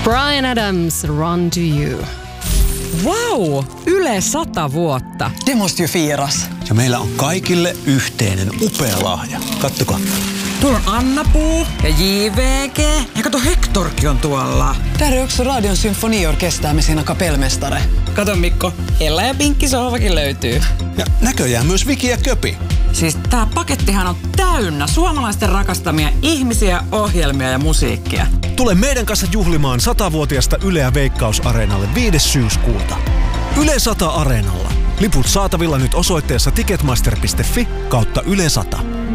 Bryan Adams, Run to You. Vau! Yle 100 vuotta. Det måste ju firas. Ja meillä on kaikille yhteinen upea lahja. Kattokaa. Tuolla on Anna-Puu ja JVG. Ja kato, Hektorkin on tuolla. Där är också Radion symfoniorkester med sina kapellmästare. Kato Mikko, Ella ja Pinkki sohvakin löytyy. Ja näköjään myös Viki ja Köpi. Siis tää pakettihan on täynnä suomalaisten rakastamia ihmisiä, ohjelmia ja musiikkia. Tule meidän kanssa juhlimaan 100-vuotiasta Yleä Veikkaus-areenalle 5. syyskuuta. Yle 100 Areenalla. Liput saatavilla nyt osoitteessa ticketmaster.fi/Yle 100.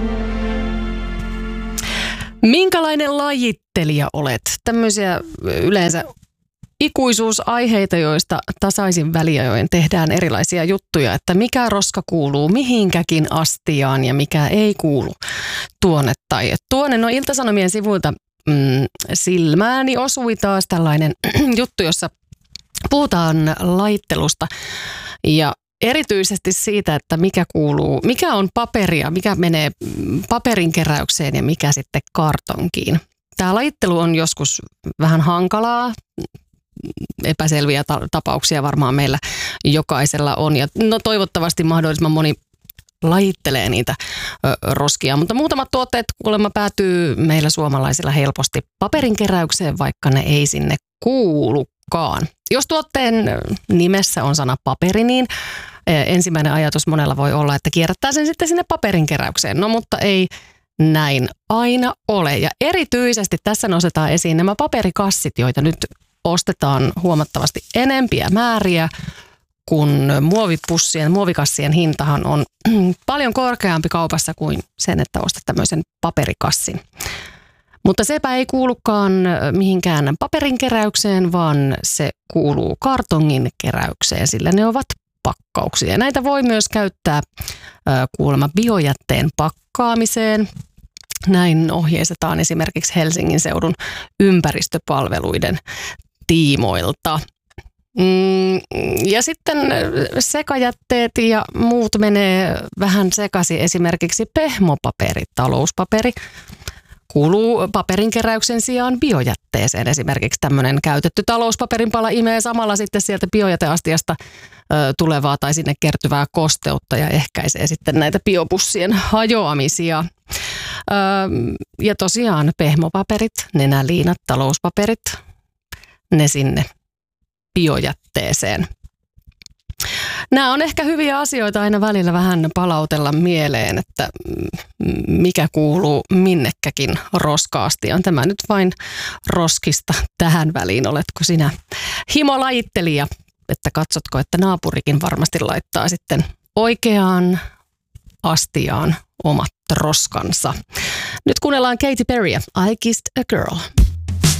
Minkälainen lajittelija olet? Tämmöisiä yleensä ikuisuusaiheita, joista tasaisin väliajoin tehdään erilaisia juttuja, että mikä roska kuuluu mihinkäkin astiaan ja mikä ei kuulu tuonne tai tuonne. No Ilta-Sanomien sivuilta silmääni osui taas tällainen juttu, jossa puhutaan lajittelusta ja erityisesti siitä, että mikä on paperia, mikä menee paperin keräykseen ja mikä sitten kartonkiin. Tämä lajittelu on joskus vähän hankalaa, epäselviä tapauksia varmaan meillä jokaisella on ja no toivottavasti mahdollisimman moni lajittelee niitä roskia, mutta muutamat tuotteet kuulemma päätyy meillä suomalaisilla helposti paperin keräykseen, vaikka ne ei sinne kuulukaan. Jos tuotteen nimessä on sana paperi, niin ensimmäinen ajatus monella voi olla, että kierrättää sen sitten sinne paperin keräykseen. No mutta ei näin aina ole. Ja erityisesti tässä nostetaan esiin nämä paperikassit, joita nyt ostetaan huomattavasti enempiä määriä, kun muovikassien hintahan on paljon korkeampi kaupassa kuin sen, että ostat tämmöisen paperikassin. Mutta sepä ei kuulukaan mihinkään paperin keräykseen, vaan se kuuluu kartongin keräykseen, sillä ne ovat pakkauksia. Näitä voi myös käyttää kuulemma biojätteen pakkaamiseen. Näin ohjeistetaan esimerkiksi Helsingin seudun ympäristöpalveluiden tiimoilta. Ja sitten sekajätteet ja muut menee vähän sekaisin. Esimerkiksi pehmopaperi, talouspaperi kuuluu paperin keräyksen sijaan biojätteeseen. Esimerkiksi tämmöinen käytetty talouspaperin pala imee samalla sitten sieltä biojäteastiasta tulevaa tai sinne kertyvää kosteutta ja ehkäisee sitten näitä biopussien hajoamisia. Ja tosiaan pehmopaperit, nenäliinat, talouspaperit, ne sinne biojätteeseen. Nämä on ehkä hyviä asioita aina välillä vähän palautella mieleen, että mikä kuuluu minnekäkin roska-astiaan. Tämä nyt vain roskista tähän väliin. Oletko sinä himolajittelija, että katsotko, että naapurikin varmasti laittaa sitten oikeaan astiaan omat roskansa. Nyt kuunnellaan Katy Perryä, I Kissed a Girl.